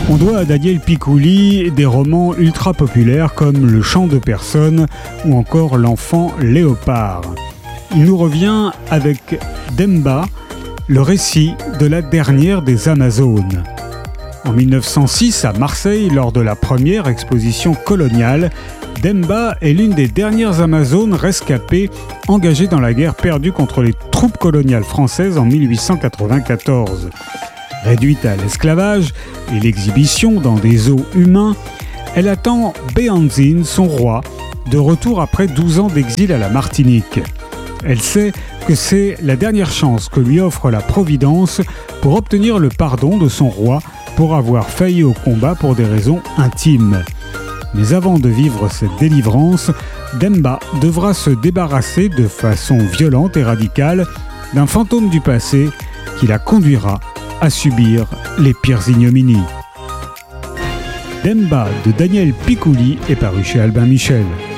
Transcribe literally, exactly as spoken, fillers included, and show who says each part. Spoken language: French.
Speaker 1: On doit à Daniel Picouli des romans ultra populaires comme Le chant de personne ou encore L'enfant léopard. Il nous revient avec Demba, le récit de la dernière des Amazones. En mille neuf cent six, à Marseille, lors de la première exposition coloniale, Demba est l'une des dernières Amazones rescapées engagées dans la guerre perdue contre les troupes coloniales françaises en mille huit cent quatre-vingt-quatorze. Réduite à l'esclavage et l'exhibition dans des zoos humains, elle attend Béhanzine, son roi, de retour après douze ans d'exil à la Martinique. Elle sait que c'est la dernière chance que lui offre la Providence pour obtenir le pardon de son roi pour avoir failli au combat pour des raisons intimes. Mais avant de vivre cette délivrance, Demba devra se débarrasser de façon violente et radicale d'un fantôme du passé qui la conduira à subir les pires ignominies. Demba de Daniel Picouli est paru chez Albin Michel.